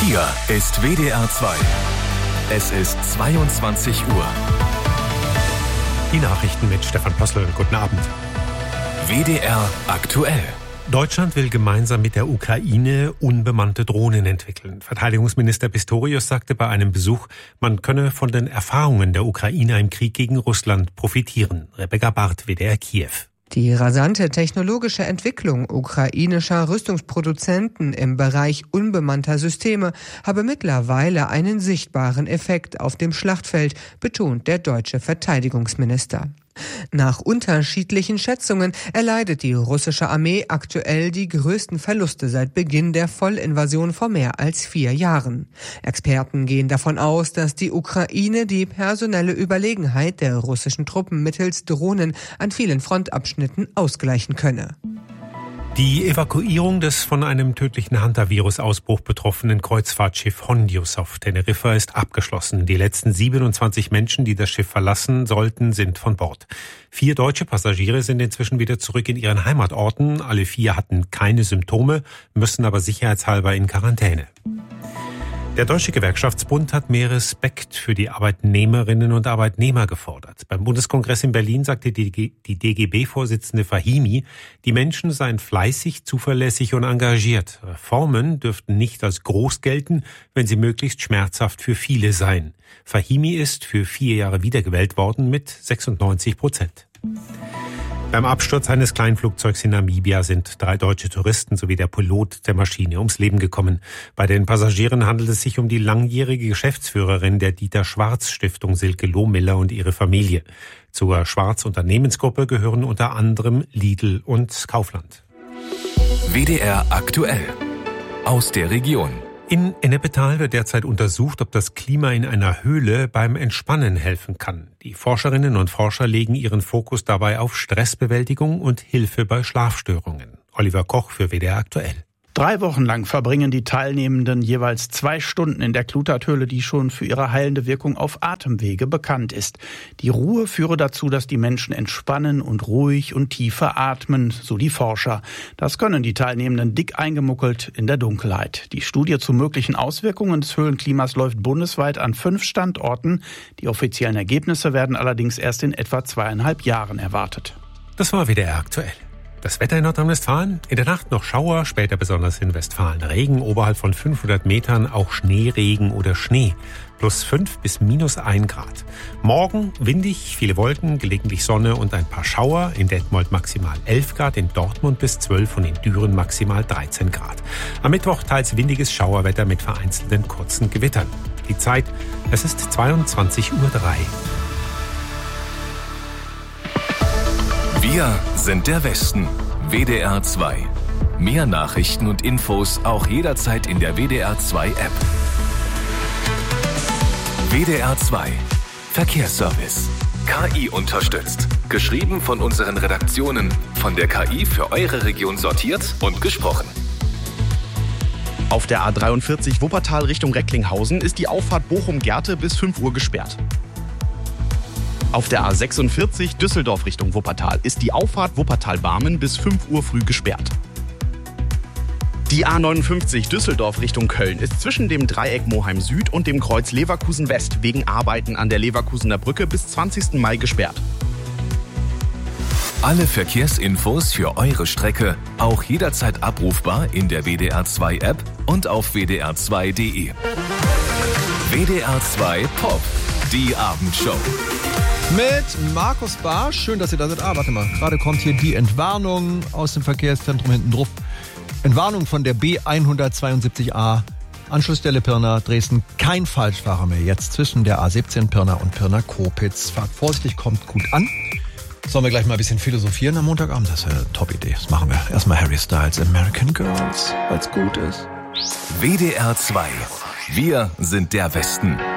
Hier ist WDR 2. Es ist 22 Uhr. Die Nachrichten mit Stefan Possel. Guten Abend. WDR aktuell. Deutschland will gemeinsam mit der Ukraine unbemannte Drohnen entwickeln. Verteidigungsminister Pistorius sagte bei einem Besuch, man könne von den Erfahrungen der Ukrainer im Krieg gegen Russland profitieren. Rebecca Barth, WDR Kiew. Die rasante technologische Entwicklung ukrainischer Rüstungsproduzenten im Bereich unbemannter Systeme habe mittlerweile einen sichtbaren Effekt auf dem Schlachtfeld, betont der deutsche Verteidigungsminister. Nach unterschiedlichen Schätzungen erleidet die russische Armee aktuell die größten Verluste seit Beginn der Vollinvasion vor mehr als 4 Jahren. Experten gehen davon aus, dass die Ukraine die personelle Überlegenheit der russischen Truppen mittels Drohnen an vielen Frontabschnitten ausgleichen könne. Die Evakuierung des von einem tödlichen Hantavirus-Ausbruch betroffenen Kreuzfahrtschiff Hondius auf Teneriffa ist abgeschlossen. Die letzten 27 Menschen, die das Schiff verlassen sollten, sind von Bord. 4 deutsche Passagiere sind inzwischen wieder zurück in ihren Heimatorten. Alle 4 hatten keine Symptome, müssen aber sicherheitshalber in Quarantäne. Der Deutsche Gewerkschaftsbund hat mehr Respekt für die Arbeitnehmerinnen und Arbeitnehmer gefordert. Beim Bundeskongress in Berlin sagte die DGB-Vorsitzende Fahimi, die Menschen seien fleißig, zuverlässig und engagiert. Reformen dürften nicht als groß gelten, wenn sie möglichst schmerzhaft für viele seien. Fahimi ist für 4 Jahre wiedergewählt worden mit 96%. Beim Absturz eines Kleinflugzeugs in Namibia sind 3 deutsche Touristen sowie der Pilot der Maschine ums Leben gekommen. Bei den Passagieren handelt es sich um die langjährige Geschäftsführerin der Dieter-Schwarz-Stiftung Silke Lohmiller und ihre Familie. Zur Schwarz-Unternehmensgruppe gehören unter anderem Lidl und Kaufland. WDR aktuell. Aus der Region. In Ennepetal wird derzeit untersucht, ob das Klima in einer Höhle beim Entspannen helfen kann. Die Forscherinnen und Forscher legen ihren Fokus dabei auf Stressbewältigung und Hilfe bei Schlafstörungen. Oliver Koch für WDR aktuell. 3 Wochen lang verbringen die Teilnehmenden jeweils 2 Stunden in der Kluterthöhle, die schon für ihre heilende Wirkung auf Atemwege bekannt ist. Die Ruhe führe dazu, dass die Menschen entspannen und ruhig und tiefer atmen, so die Forscher. Das können die Teilnehmenden dick eingemuckelt in der Dunkelheit. Die Studie zu möglichen Auswirkungen des Höhlenklimas läuft bundesweit an 5 Standorten. Die offiziellen Ergebnisse werden allerdings erst in etwa 2,5 Jahren erwartet. Das war WDR aktuell. Das Wetter in Nordrhein-Westfalen, in der Nacht noch Schauer, später besonders in Westfalen Regen, oberhalb von 500 Metern auch Schneeregen oder Schnee, +5 bis -1 Grad. Morgen windig, viele Wolken, gelegentlich Sonne und ein paar Schauer, in Detmold maximal 11 Grad, in Dortmund bis 12 und in Düren maximal 13 Grad. Am Mittwoch teils windiges Schauerwetter mit vereinzelten kurzen Gewittern. Die Zeit, es ist 22:03 Uhr. Wir sind der Westen. WDR 2. Mehr Nachrichten und Infos auch jederzeit in der WDR 2 App. WDR 2. Verkehrsservice. KI unterstützt. Geschrieben von unseren Redaktionen. Von der KI für eure Region sortiert und gesprochen. Auf der A43 Wuppertal Richtung Recklinghausen ist die Auffahrt Bochum-Gerte bis 5 Uhr gesperrt. Auf der A46 Düsseldorf Richtung Wuppertal ist die Auffahrt Wuppertal-Barmen bis 5 Uhr früh gesperrt. Die A59 Düsseldorf Richtung Köln ist zwischen dem Dreieck Moheim Süd und dem Kreuz Leverkusen West wegen Arbeiten an der Leverkusener Brücke bis 20. Mai gesperrt. Alle Verkehrsinfos für eure Strecke auch jederzeit abrufbar in der WDR 2 App und auf wdr2.de. WDR 2 Pop, die Abendshow. Mit Markus Barsch. Schön, dass ihr da seid. Warte mal. Gerade kommt hier die Entwarnung aus dem Verkehrszentrum hinten drauf. Entwarnung von der B172a. Anschlussstelle Pirna, Dresden. Kein Falschfahrer mehr. Jetzt zwischen der A17 Pirna und Pirna-Kopitz. Fahrt vorsichtig, kommt gut an. Sollen wir gleich mal ein bisschen philosophieren am Montagabend? Das ist eine Top-Idee. Das machen wir. Erstmal Harry Styles, American Girls, weil's gut ist. WDR 2. Wir sind der Westen.